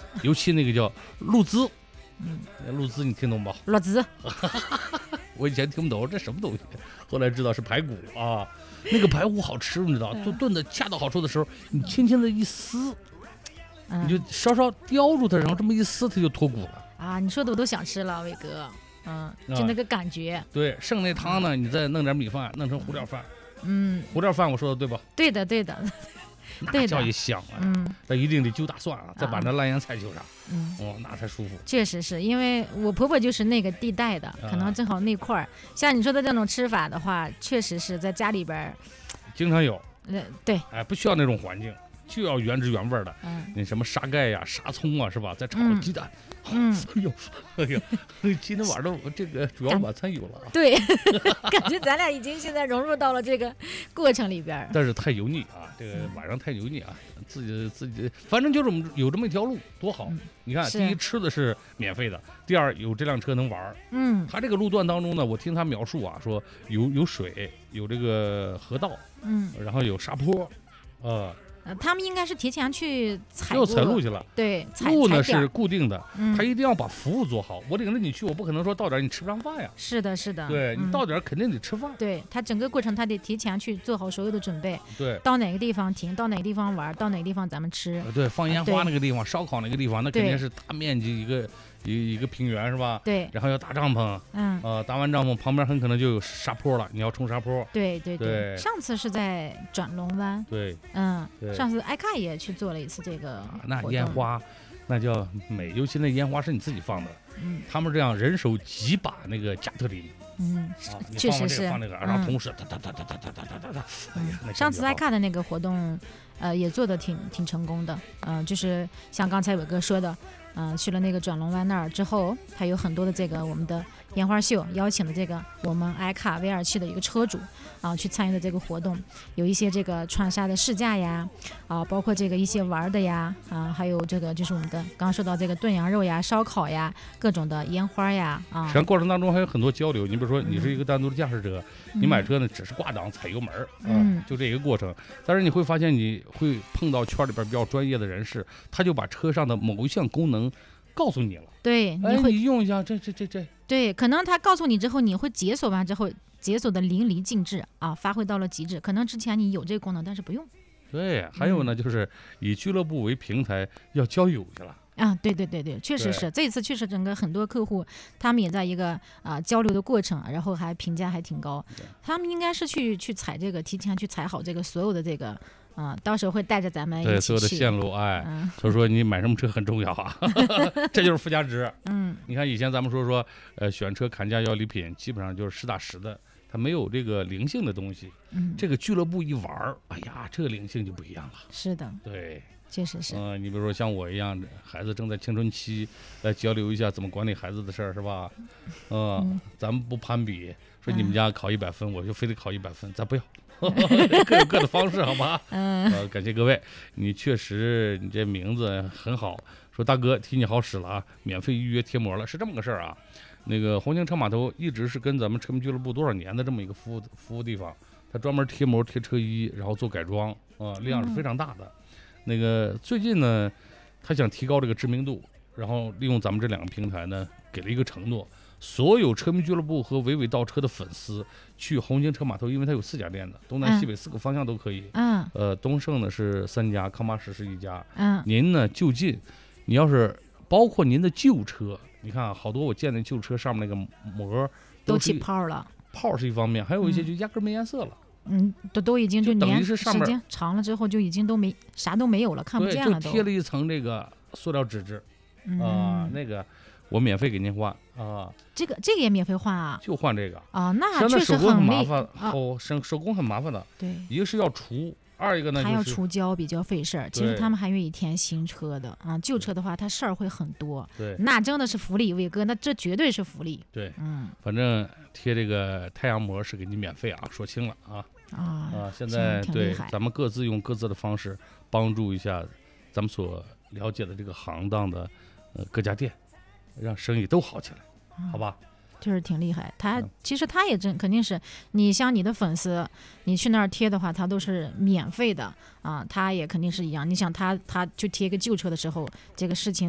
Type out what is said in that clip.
尤其那个叫路资，路资你听懂吧？ 骡子， 我以前听不懂这什么东西，后来知道是排骨啊。那个排骨好吃，你知道，就炖的恰到好处的时候，你轻轻的一撕，你就稍稍叼住它，然后这么一撕，它就脱骨了。 啊，你说的我都想吃了，伟哥。就那个感觉。 对，剩那汤呢，你再弄点米饭，弄成糊料饭。糊料饭我说的对吧？ 对的，对的。 那叫一香啊！那一定得揪大蒜啊，再把那烂腌菜揪上，那才舒服。 确实是因为我婆婆就是那个地带的，可能正好那块儿。像你说的这种吃法的话，确实是在家里边经常有。 对， 不需要那种环境，就要原汁原味的。那什么沙盖呀、沙葱啊，是吧？再炒鸡蛋。哎呦，今天晚上这个主要晚餐有了。 对，感觉咱俩已经现在融入到了这个过程里边。 但是太油腻啊，这个晚上太油腻啊，自己，反正就是有这么一条路，多好。你看，第一吃的是免费的，第二有这辆车能玩。他这个路段当中呢，我听他描述啊，说有水，有这个河道，然后有沙坡， 他们应该是提前去踩路去了。 对， 路呢是固定的，他一定要把服务做好。我领着你去，我不可能说到点你吃不上饭呀。 是的，是的。 对，你到点肯定得吃饭。 对，他整个过程他得提前去做好所有的准备。 对， 到哪个地方停，到哪个地方玩，到哪个地方咱们吃。 对，放烟花那个地方，烧烤那个地方，那肯定是大面积一个平原是吧？ 对， 然后要搭帐篷，搭完帐篷旁边很可能就有沙坡了，你要冲沙坡。 对。上次是在转龙湾。 对， 上次艾卡也去做了一次这个。 那烟花，那叫美，尤其那烟花是你自己放的，他们这样人手几把那个加特林。 确实是放那个，然后同时哒哒哒哒哒哒哒哒哒。哎呀， 上次艾卡的那个活动，也做的挺成功的。就是像刚才伟哥说的。去了那个转龙湾那儿之后，他有很多的这个我们的烟花秀，邀请了这个我们艾卡 VR7的一个车主去参与的这个活动，有一些这个川沙的试驾呀，包括这个一些玩的呀，还有这个就是我们的刚刚说到这个炖羊肉呀、烧烤呀、各种的烟花呀实际上过程当中还有很多交流。你比如说你是一个单独的驾驶者，你买车呢只是挂档踩油门，就这一个过程。但是你会发现你会碰到圈里边比较专业的人士，他就把车上的某一项功能告诉你了。 对， 你用一下这。 对，可能他告诉你之后，你会解锁完之后解锁的淋漓尽致发挥到了极致。可能之前你有这个功能，但是不用。 对，还有呢，就是以俱乐部为平台要交友去了。 对，确实是。这一次确实整个很多客户他们也在一个交流的过程，然后还评价还挺高。他们应该是去踩这个，提前去踩好这个所有的这个。到时候会带着咱们一起去。 所有的线路，所以说你买什么车很重要啊，这就是附加值。你看以前咱们说选车砍价要礼品，基本上就是实打实的，它没有这个灵性的东西。这个俱乐部一玩，哎呀，这个灵性就不一样了。 是的， 对， 确实是。 你比如说像我一样，孩子正在青春期，来交流一下怎么管理孩子的事儿，是吧？咱们不攀比，说你们家考100分，我就非得考100分，咱不要。各有各的方式，好吗？感谢各位，你确实你这名字很好。说大哥替你好使了啊，免费预约贴膜了，是这么个事儿啊。那个红星车码头一直是跟咱们车迷俱乐部多少年的这么一个服务地方，他专门贴膜贴车衣，然后做改装量是非常大的。那个最近呢，他想提高这个知名度，然后利用咱们这2个平台呢，给了一个承诺。所有车迷俱乐部和娓娓道车的粉丝去红星车码头，因为它有4家店的，东南西北4个方向都可以。东胜呢是3家，康巴什是1家。您呢就近，你要是包括您的旧车，你看好多我见的旧车上面那个膜都起泡了， 泡是一方面，还有一些就压根没颜色了。 都已经就等于是上面时间长了之后就已经都没啥都没有了，看不见了， 就贴了一层这个塑料纸质。那个。我免费给您换这个也免费换啊？ 就换这个那确实手工很麻烦手工很麻烦的。 对， 一个是要除，二一个呢还要除胶，比较费事儿。其实他们还愿意填新车的旧车的话，它事儿会很多。 对， 那真的是福利，伟哥，那这绝对是福利。 对，反正贴这个太阳膜是给你免费说清了现在对咱们各自用各自的方式帮助一下咱们所了解的这个行当的各家店。让生意都好起来，好吧？ 就是挺厉害。其实他也肯定是，你像你的粉丝，你去那儿贴的话，他都是免费的他也肯定是一样。你想他就贴一个旧车的时候，这个事情。